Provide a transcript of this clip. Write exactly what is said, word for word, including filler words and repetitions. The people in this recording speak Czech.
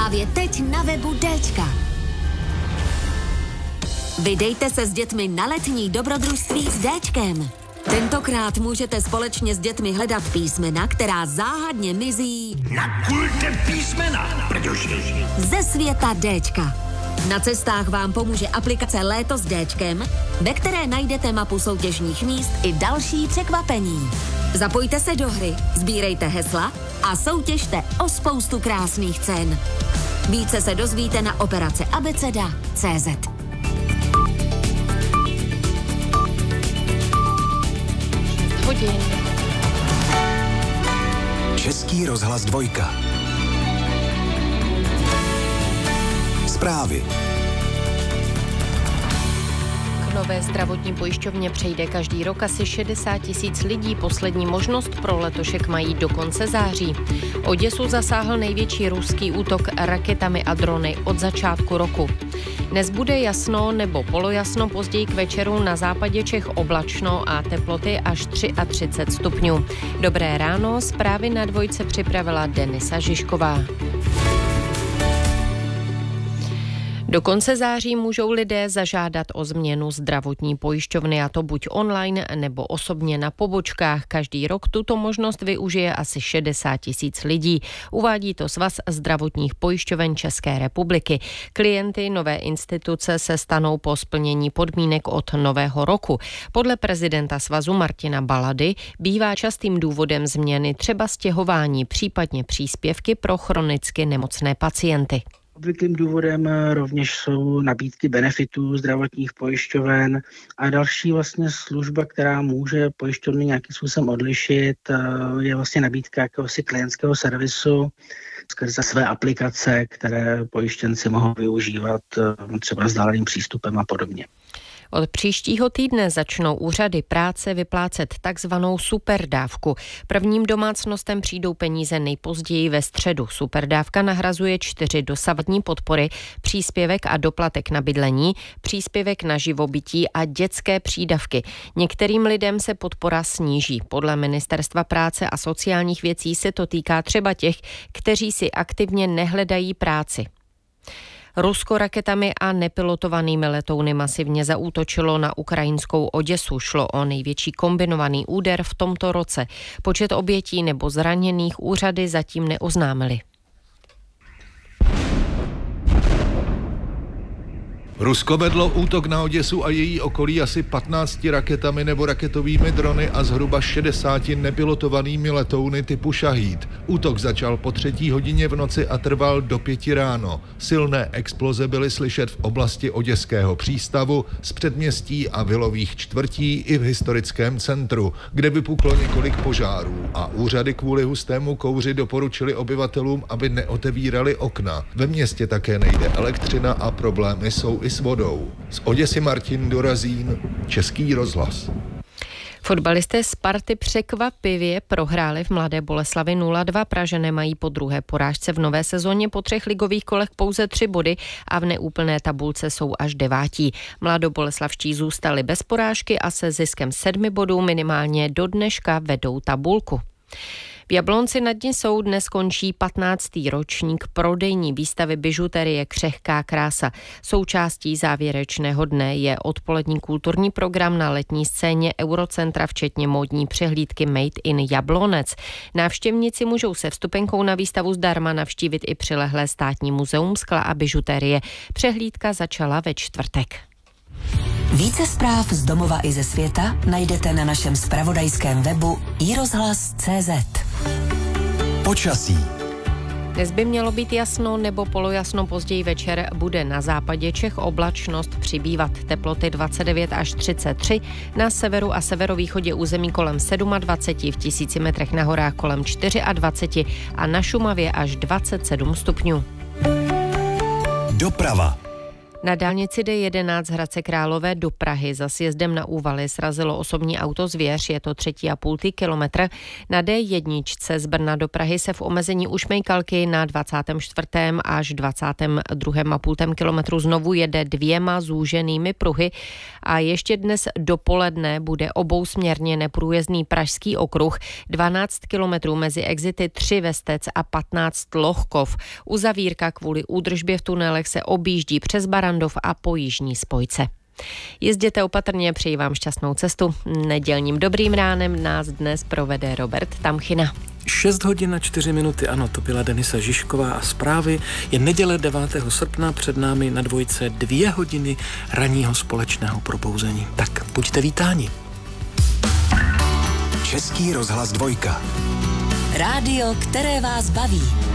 Právě teď na webu Déčka. Vydejte se s dětmi na letní dobrodružství s Déčkem. Tentokrát můžete společně s dětmi hledat písmena, která záhadně mizí na kultem písmena, protože ze světa Déčka. Na cestách vám pomůže aplikace Léto s Déčkem, ve které najdete mapu soutěžních míst i další překvapení. Zapojte se do hry, sbírejte hesla a soutěžte o spoustu krásných cen. Více se dozvíte na operace abeceda tečka cé zet. Hodin. Český rozhlas dvojka. Zprávy. K nové zdravotní pojišťovně přejde každý rok asi šedesát tisíc lidí. Poslední možnost pro letošek mají do konce září. Oděsu zasáhl největší ruský útok raketami a drony od začátku roku. Dnes bude jasno nebo polojasno, později k večeru na západě Čech oblačno a teploty až třicet tři stupňů. Dobré ráno, zprávy na dvojce připravila Denisa Žižková. Do konce září můžou lidé zažádat o změnu zdravotní pojišťovny, a to buď online nebo osobně na pobočkách. Každý rok tuto možnost využije asi šedesát tisíc lidí. Uvádí to Svaz zdravotních pojišťoven České republiky. Klienty nové instituce se stanou po splnění podmínek od nového roku. Podle prezidenta svazu Martina Balady bývá častým důvodem změny třeba stěhování, případně příspěvky pro chronicky nemocné pacienty. Obvyklým důvodem rovněž jsou nabídky benefitů zdravotních pojišťoven a další vlastně služba, která může pojišťovny nějakým způsobem odlišit, je vlastně nabídka jakéhosi klientského servisu skrze své aplikace, které pojištěnci mohou využívat třeba vzdáleným přístupem a podobně. Od příštího týdne začnou úřady práce vyplácet takzvanou superdávku. Prvním domácnostem přijdou peníze nejpozději ve středu. Superdávka nahrazuje čtyři dosavadní podpory, příspěvek a doplatek na bydlení, příspěvek na živobytí a dětské přídavky. Některým lidem se podpora sníží. Podle Ministerstva práce a sociálních věcí se to týká třeba těch, kteří si aktivně nehledají práci. Rusko raketami a nepilotovanými letouny masivně zaútočilo na ukrajinskou Oděsu. Šlo o největší kombinovaný úder v tomto roce. Počet obětí nebo zraněných úřady zatím neoznámily. Rusko vedlo útok na Oděsu a její okolí asi patnácti raketami nebo raketovými drony a zhruba šedesáti nepilotovanými letouny typu Šahíd. Útok začal po třetí hodině v noci a trval do pěti ráno. Silné exploze byly slyšet v oblasti oděského přístavu, z předměstí a vilových čtvrtí i v historickém centru, kde vypuklo několik požárů a úřady kvůli hustému kouři doporučili obyvatelům, aby neotevírali okna. Ve městě také nejde elektřina a problémy jsou i s vodou. Z Oděsy Martin Dorazín, Český rozhlas. Fotbalisté Sparty překvapivě prohráli v Mladé Boleslavi nula dva. Pražané mají po druhé porážce v nové sezóně po třech ligových kolech pouze tři body a v neúplné tabulce jsou až devátí. Mladoboleslavští zůstali bez porážky a se ziskem sedmi bodů minimálně do dneška vedou tabulku. V Jablonci nad Nisou dnes končí patnáctý ročník prodejní výstavy bižuterie Křehká krása. Součástí závěrečného dne je odpolední kulturní program na letní scéně Eurocentra, včetně módní přehlídky Made in Jablonec. Návštěvníci můžou se vstupenkou na výstavu zdarma navštívit i přilehlé státní muzeum skla a bižuterie. Přehlídka začala ve čtvrtek. Více zpráv z domova i ze světa najdete na našem zpravodajském webu i rozhlas tečka cé zet. Počasí. Dnes by mělo být jasno nebo polojasno, později večer bude na západě Čech oblačnost přibývat. Teploty dvacet devět až třicet tři, na severu a severovýchodě území kolem dvacet sedm, v tisíci metrech na horách kolem dvacet čtyři a na Šumavě až dvacet sedm stupňů. Doprava. Na dálnici D jedenáct z Hradce Králové do Prahy za sjezdem na Úvaly srazilo osobní auto zvěř, je to třetí a půl kilometr. Na D jedna z Brna do Prahy se v omezení u Šmejkalky na dvacátém čtvrtém až dvacátém druhém a půl kilometru znovu jede dvěma zúženými pruhy a ještě dnes dopoledne bude obousměrně neprůjezdný Pražský okruh, dvanáct kilometrů mezi exity tři Vestec a patnáct Lohkov. Uzavírka kvůli údržbě v tunelech se objíždí přes Barandov a po jižní spojce. Jezděte opatrně, přeji vám šťastnou cestu. Nedělním dobrým ránem nás dnes provede Robert Tamchina. šest hodin a čtyři minuty, ano, to byla Denisa Žižková a zprávy. Je neděle devátého srpna, před námi na dvojce dvě hodiny ranního společného probouzení. Tak buďte vítáni. Český rozhlas dvojka. Rádio, které vás baví.